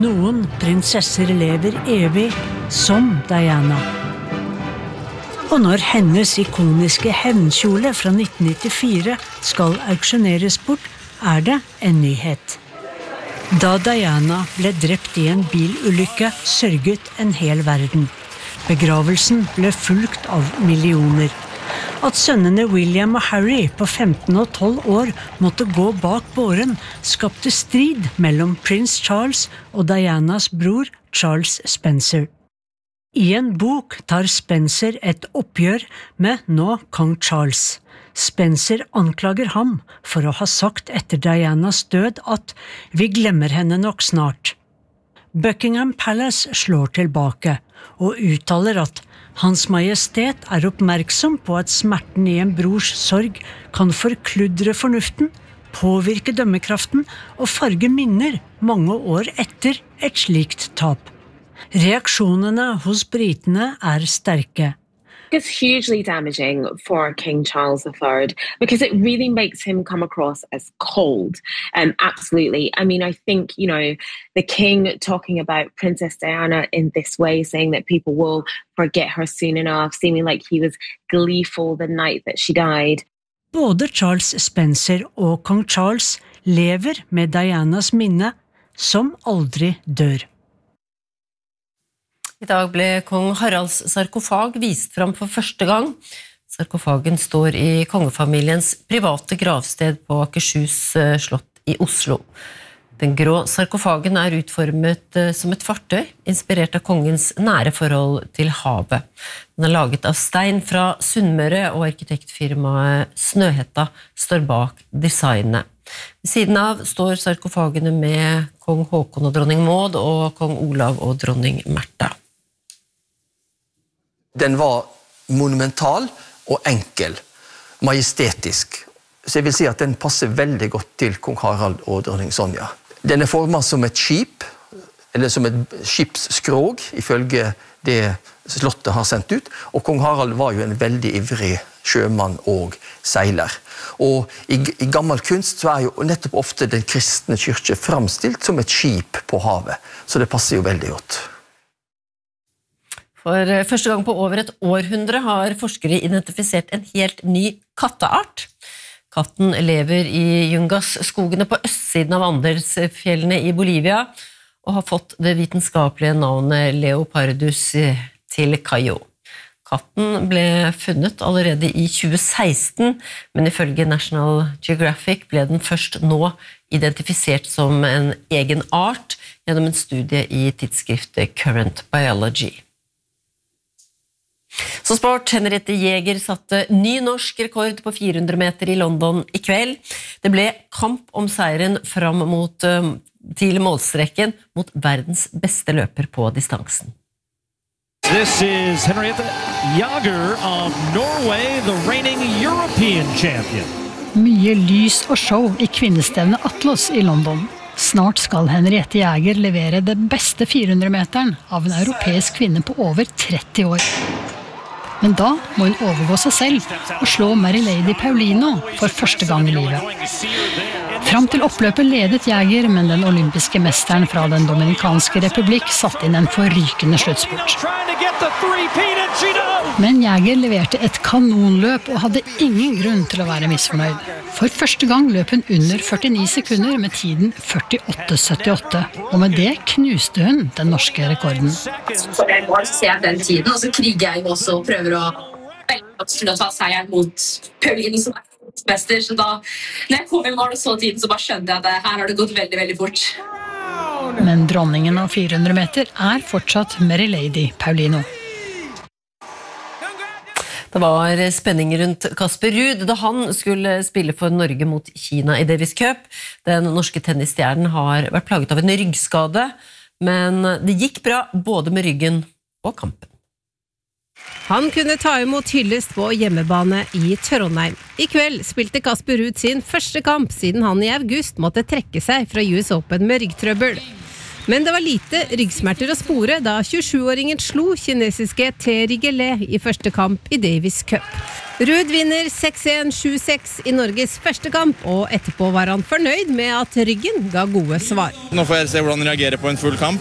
Noen prinsesser lever evig, som Diana. Og når hennes ikoniske hevnkjole fra 1994 skal auksjoneres bort, det en nyhet. Da Diana ble drept i en bilulykke, sørget en hel verden. Begravelsen ble fulgt av millioner. At sønnene William og Harry på 15 og 12 år måtte gå bak båren, skapte strid mellom prins Charles og Dianas bror Charles Spencer. I en bok tar Spencer et oppgjør med nå kong Charles. Spencer anklager ham for å ha sagt etter Dianas død at «vi glemmer henne nok snart». Buckingham Palace slår tilbake og uttaler at Hans Majestet oppmerksom på at smerten i en brors sorg kan forkludre fornuften, påvirke dømmekraften og farge minner mange år etter et slikt tap. Reaksjonene hos britene sterke. It's hugely damaging for King Charles III because it really makes him come across as cold. Absolutely. I mean, I think, the king talking about Princess Diana in this way, saying that people will forget her soon enough, seeming like he was gleeful the night that she died. Både Charles Spencer og kong Charles lever med Dianas minne, som aldri dør. I dag ble kong Haralds sarkofag vist fram for første gang. Sarkofagen står i kongefamiliens private gravsted på Akershus slott i Oslo. Den grå sarkofagen utformet som et fartøy, inspirert av kongens nære forhold til havet. Den laget av stein fra Sunnmøre, og arkitektfirmaet Snøhetta står bak designet. Ved siden av står sarkofagene med kong Håkon og dronning Maud, og kong Olav og dronning Märtha. Den var monumental og enkel, majestetisk. Så jeg vil si at den passer veldig godt til kong Harald og dronning Sonja. Den formet som et skip, eller som et skipsskrog, ifølge det slottet har sendt ut. Og kong Harald var jo en veldig ivrig sjømann og seiler. Og i gammel kunst så jo nettopp ofte den kristne kirke fremstilt som et skip på havet. Så det passer jo veldig godt. For første gang på over et århundre har forskere identifisert en helt ny katteart. Katten lever i Yungas-skogene på østsiden av Andesfjellene i Bolivia, og har fått det vitenskapelige navnet Leopardus tilicayo. Katten ble funnet allerede i 2016, men ifølge National Geographic ble den først nå identifisert som en egen art gjennom en studie i tidsskriftet Current Biology. Så sport, Henriette Jäger satte ny norsk rekord på 400 meter i London i kveld. Det ble kamp om seieren fram til målstreken mot verdens beste løper på distansen. This is Henriette Jäger of Norway, the reigning European champion. Mye lys og show i kvinnestevnet Atlas i London. Snart skal Henriette Jäger levere det beste 400-meteren av en europeisk kvinne på over 30 år. Men da må hun overgå seg selv og slå Marilady Paulino for første gang i livet. Fram til oppløpet ledet Jäger, men den olympiske mesteren fra den Dominikanske republikk satt inn en forrykende sluttspurt. Men Jäger leverte et kanonløp og hadde ingen grunn til å være misfornøyd. For første gang løp hun under 49 sekunder med tiden 48,78, og med det knuste hun den norske rekorden. Jeg må se den tiden, og så kriger jeg også og prøver å ta seieren mot Paulino som mester, så da, når jeg kom i mål og så tiden, så bare skjønte jeg at her har det gått veldig, veldig fort. Men dronningen av 400 meter fortsatt Marilady Paulino. Det var spenning rundt Kasper Ruud da han skulle spille for Norge mot Kina i Davis Cup. Den norske tennisstjernen har vært plaget av en ryggskade, men det gikk bra både med ryggen og kampen. Han kunne ta imot hyllest på hjemmebane i Trondheim. I kveld spilte Kasper Ruud sin første kamp siden han i august måtte trekke seg fra US Open med ryggtrøbbel. Men det var lite ryggsmerter å spore da 27-åringen slo kinesiske Thierry Gelé i første kamp i Davis Cup. Ruud vinner 6-1, 7-6 i Norges første kamp, og etterpå var han fornøyd med at ryggen ga gode svar. Nå får jeg se hvordan han reagerer på en full kamp.